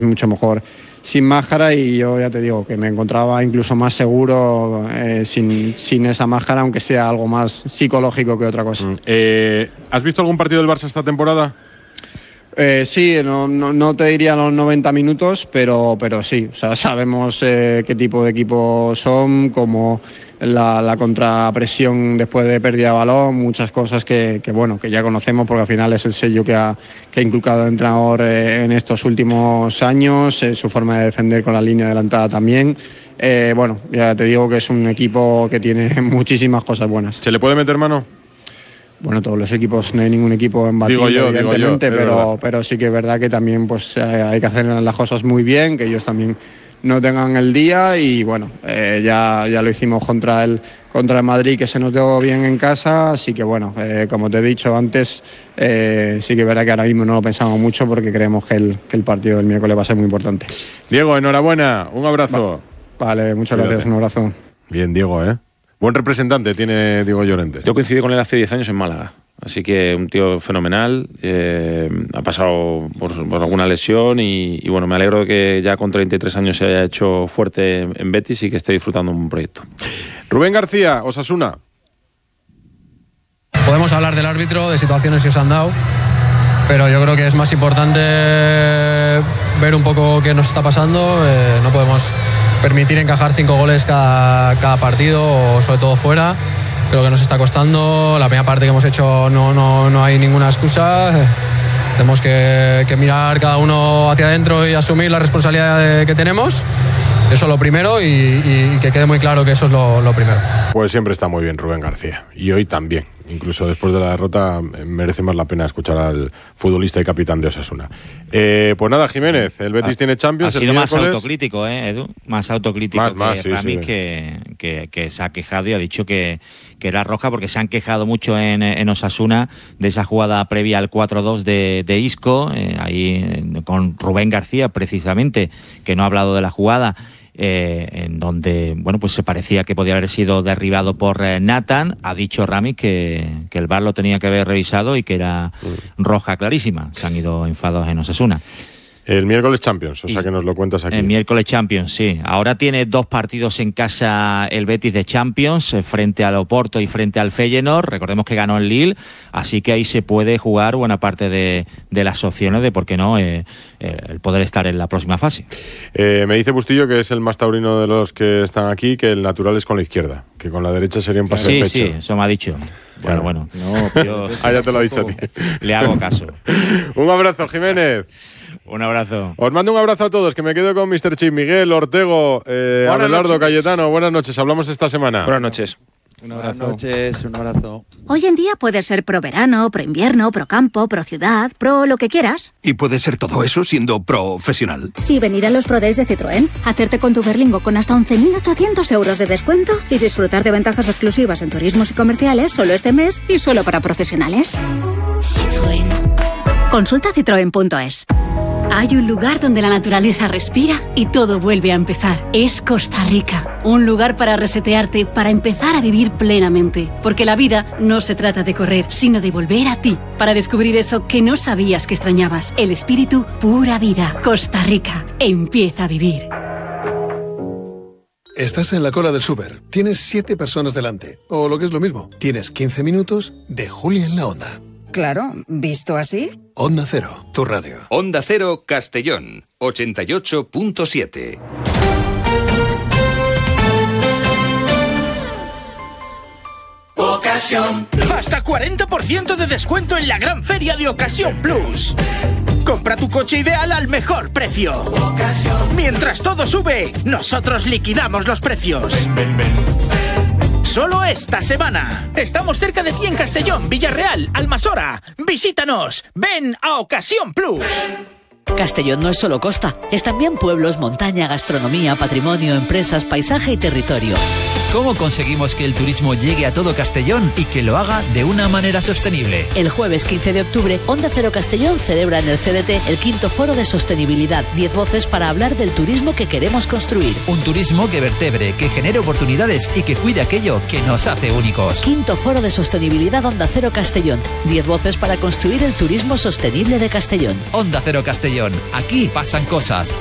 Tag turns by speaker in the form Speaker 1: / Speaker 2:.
Speaker 1: mucho mejor sin máscara, y yo ya te digo que me encontraba incluso más seguro sin esa máscara, aunque sea algo más psicológico que otra cosa.
Speaker 2: ¿Has visto algún partido del Barça esta temporada?
Speaker 1: Sí, no te diría los 90 minutos, pero sí, o sea, sabemos qué tipo de equipo son, como la contrapresión después de pérdida de balón, muchas cosas que ya conocemos, porque al final es el sello que ha inculcado el entrenador en estos últimos años, su forma de defender con la línea adelantada también. Ya te digo que es un equipo que tiene muchísimas cosas buenas.
Speaker 2: ¿Se le puede meter mano?
Speaker 1: Bueno, todos los equipos, no hay ningún equipo embatible, evidentemente, pero sí que es verdad que también pues hay que hacer las cosas muy bien, que ellos también no tengan el día, y bueno, ya lo hicimos contra el Madrid, que se nos dio bien en casa, así que bueno, como te he dicho antes, sí que es verdad que ahora mismo no lo pensamos mucho, porque creemos que el partido del miércoles va a ser muy importante.
Speaker 2: Diego, enhorabuena, un abrazo.
Speaker 1: Vale, muchas gracias, un abrazo.
Speaker 2: Bien, Diego, buen representante tiene Diego Llorente.
Speaker 3: Yo coincidí con él hace 10 años en Málaga, así que un tío fenomenal, ha pasado por alguna lesión y bueno, me alegro de que ya con 33 años se haya hecho fuerte en Betis y que esté disfrutando un proyecto.
Speaker 2: Rubén García, Osasuna.
Speaker 4: Podemos hablar del árbitro, de situaciones que se han dado, pero yo creo que es más importante ver un poco qué nos está pasando. No podemos permitir encajar 5 goles cada partido, o sobre todo fuera. Creo que nos está costando. La primera parte que hemos hecho no hay ninguna excusa. Tenemos que mirar cada uno hacia adentro y asumir la responsabilidad que tenemos. Eso es lo primero, y que quede muy claro que eso es lo primero.
Speaker 2: Pues siempre está muy bien Rubén García, y hoy también. Incluso después de la derrota merece más la pena escuchar al futbolista y capitán de Osasuna. Pues nada, Jiménez, el Betis tiene Champions.
Speaker 5: Ha sido más autocrítico, Edu, más autocrítico
Speaker 2: más,
Speaker 5: que Ramis, sí. que se ha quejado y ha dicho que era roja, porque se han quejado mucho en Osasuna de esa jugada previa al 4-2 de Isco, ahí con Rubén García precisamente, que no ha hablado de la jugada. En donde pues se parecía que podía haber sido derribado por Nathan. Ha dicho Rami que el VAR lo tenía que haber revisado y que era roja clarísima. Se han ido enfadados en Osasuna.
Speaker 2: El miércoles Champions, o sea que nos lo cuentas aquí.
Speaker 5: El miércoles Champions, sí. Ahora tiene 2 partidos en casa el Betis de Champions, frente al Oporto y frente al Feyenoord. Recordemos que ganó el Lille, así que ahí se puede jugar buena parte de las opciones de, por qué no, el poder estar en la próxima fase.
Speaker 2: Me dice Bustillo, que es el más taurino de los que están aquí, que el natural es con la izquierda, que con la derecha sería un pase de pecho. Sí,
Speaker 5: eso me ha dicho. Bueno.
Speaker 2: No, yo ya te lo he dicho a ti.
Speaker 5: Le hago caso.
Speaker 2: Un abrazo, Jiménez.
Speaker 5: Un abrazo.
Speaker 2: Os mando un abrazo a todos, que me quedo con Mr. Chip, Miguel, Ortego, Abelardo, Cayetano. Buenas noches, hablamos esta semana.
Speaker 3: Buenas noches.
Speaker 6: Un abrazo. Buenas noches, un abrazo.
Speaker 7: Hoy en día puedes ser pro verano, pro invierno, pro campo, pro ciudad, pro lo que quieras.
Speaker 8: Y puedes ser todo eso siendo profesional.
Speaker 7: Y venir a los Pro Days de Citroën, hacerte con tu Berlingo con hasta 11.800 euros de descuento y disfrutar de ventajas exclusivas en turismos y comerciales solo este mes y solo para profesionales. Citroën. Consulta citroen.es.
Speaker 9: Hay un lugar donde la naturaleza respira y todo vuelve a empezar. Es Costa Rica. Un lugar para resetearte, para empezar a vivir plenamente. Porque la vida no se trata de correr, sino de volver a ti. Para descubrir eso que no sabías que extrañabas. El espíritu pura vida. Costa Rica. Empieza a vivir.
Speaker 10: Estás en la cola del súper. Tienes 7 personas delante. O lo que es lo mismo, tienes 15 minutos de Julia en la Onda.
Speaker 11: Claro, ¿visto así?
Speaker 10: Onda Cero, tu radio.
Speaker 12: Onda Cero Castellón, 88.7.
Speaker 13: Ocasión. Hasta 40% de descuento en la gran feria de Ocasión Plus. Compra tu coche ideal al mejor precio. Mientras todo sube, nosotros liquidamos los precios. Ven. Solo esta semana. Estamos cerca de ti en Castellón, Villarreal, Almasora. Visítanos. Ven a Ocasión Plus.
Speaker 14: Castellón no es solo costa, es también pueblos, montaña, gastronomía, patrimonio, empresas, paisaje y territorio.
Speaker 15: ¿Cómo conseguimos que el turismo llegue a todo Castellón y que lo haga de una manera sostenible?
Speaker 14: El jueves 15 de octubre, Onda Cero Castellón celebra en el CDT el 5º Foro de Sostenibilidad. 10 voces para hablar del turismo que queremos construir.
Speaker 15: Un turismo que vertebre, que genere oportunidades y que cuide aquello que nos hace únicos.
Speaker 14: 5º Foro de Sostenibilidad Onda Cero Castellón. 10 voces para construir el turismo sostenible de Castellón.
Speaker 15: Onda Cero Castellón. Aquí pasan cosas.